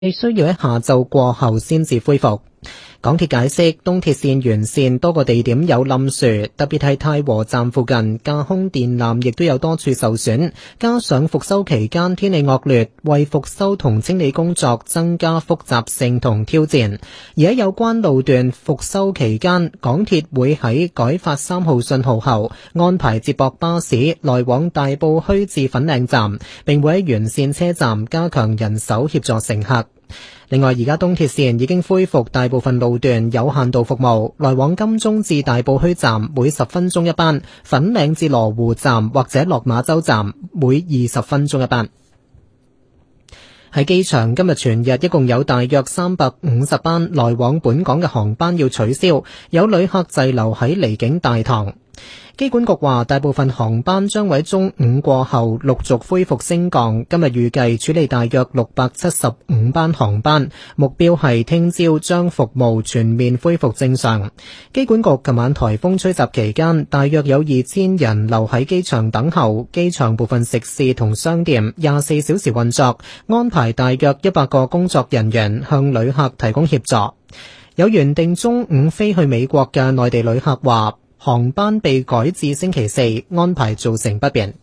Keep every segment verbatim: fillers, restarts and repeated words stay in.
需要喺下晝過後先至恢復。港鐵解釋，東鐵線沿線多個地點有冧樹，特別係太和站附近架空電纜亦都有多處受損，加上復修期間天氣惡劣，為復修同清理工作增加複雜性同挑戰。而喺有關路段復修期間，港鐵會喺改發三號信號後安排接駁巴士來往大埔墟至粉嶺站，並會喺沿線車站加強人手協助乘客。另外，而家東鐵線已經恢復大部分路段有限度服務，來往金鐘至大埔墟站每十分鐘一班，粉嶺至羅湖站或者落馬洲站每二十分鐘一班。喺機場，今日全日一共有大約三百五十班來往本港嘅航班要取消，有旅客滯留喺離境大堂。機管局話，大部分航班將喺中午過後陸續恢復升降，今日預計處理大約六百七十五班航班，目標係聽朝將服務全面恢復正常。機管局琴晚颱風吹襲期間，大約有二千人留喺機場等候，機場部分食肆同商店廿四小時運作，安排大約一百個工作人員向旅客提供協助。有原定中午飛去美國嘅內地旅客話，航班被改至星期四，安排造成不便。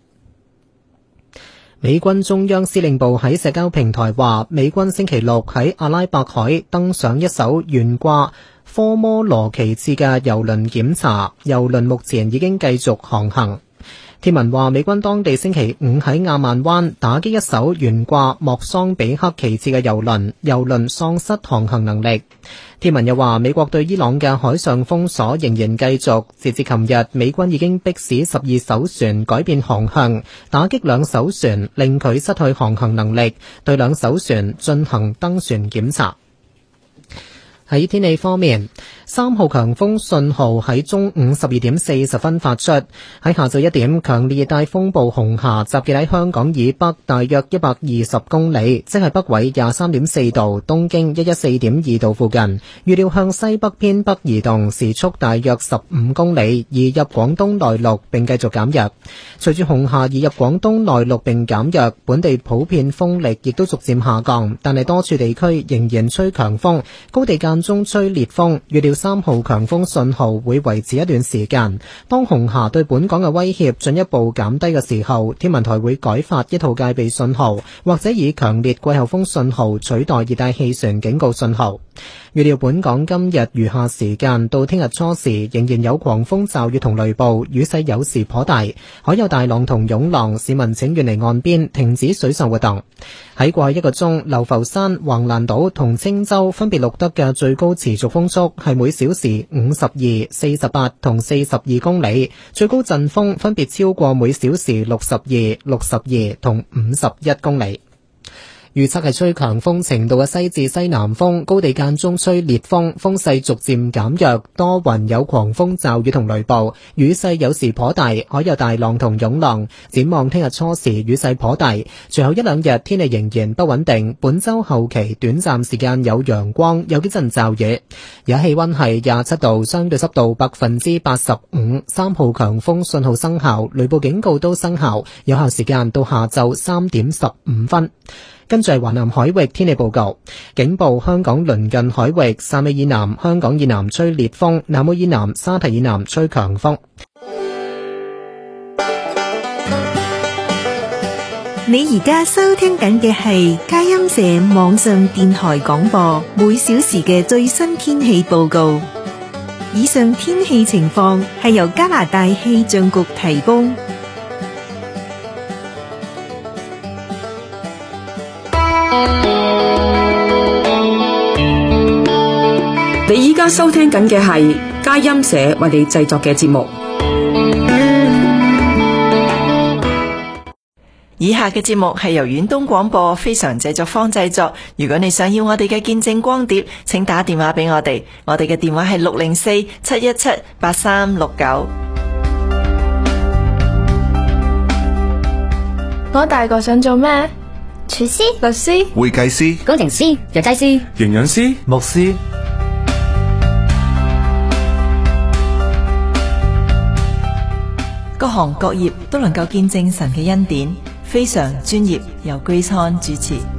美軍中央司令部喺社交平台話，美軍星期六喺阿拉伯海登上一艘懸掛科摩羅旗幟嘅郵輪檢查，郵輪目前已經繼續航行。貼文話，美軍當地星期五喺亞曼灣打擊一艘懸掛莫桑比克旗幟嘅郵輪，郵輪喪失航行能力。貼文又話，美國對伊朗嘅海上封鎖仍然繼續，截至琴日，美軍已經迫使十二艘船改變航向，打擊兩艘船，令佢失去航行能力，對兩艘船進行登船檢查。喺天氣方面，三號強風信號喺中午十二點四十分發出。喺下晝一點，強烈熱帶風暴紅霞集結喺香港以北大約一百二十公里，即係北緯廿三點四度、東經一一四點二度附近。預料向西北偏北移動，時速大約十五公里，移入廣東內陸並繼續減弱。隨住紅霞移入廣東內陸並減弱，本地普遍風力亦都逐漸下降，但係多處地區仍然吹強風，高地間中吹烈風，預料三號強風信號會維持一段時間。當紅霞對本港嘅威脅進一步減低嘅時候，天文台會改發一套戒備信號，或者以強烈季候風信號取代熱帶氣旋警告信號。預料本港今日餘下時間到聽日初時仍然有狂風驟雨同雷暴，雨勢有時頗大，海有大浪同湧浪，市民請遠離岸邊，停止水上活動。喺過去一個鐘，流浮山、橫瀾島同青洲分別錄得嘅最高持續風速係每小時五十二、四十八同四十二公里，最高陣風分別超過每小時六十二、六十二同五十一公里。預測係吹強風程度嘅西至西南風，高地間中吹烈風，風勢逐漸減弱，多雲有狂風驟雨同雷暴，雨勢有時頗大，海有大浪同湧浪。展望聽日初時雨勢頗大，隨後一兩日天氣仍然不穩定，本週後期短暫時間有陽光，有幾陣驟雨。而家氣溫係廿七度，相對濕度百分之八十五，三號強風信號生效，雷暴警告都生效，有效時間到下晝三點十五分。跟住係華南海域天氣報告，警報香港鄰近海域汕尾以南、香港以南吹烈風，南澳以南、沙提以南吹強風。 你而家收聽緊嘅係佳音社網上電台廣播，每小時嘅最新天氣報告。以上天氣情況係由加拿大氣象局提供。 你依家收聽緊嘅係佳音社為你製作嘅節目。 以下嘅節目係由遠東廣播非常製作方製作。如果你想要我哋嘅見證光碟，請打電話俾我哋，我哋嘅電話係六零四七一七八三六九。 我大個想做咩？廚師、律師、 會計師、 工程師、藥劑師、 營養師、牧師。 各行各業都能夠見證神嘅恩典，非常專業，由 Grace Han 主持。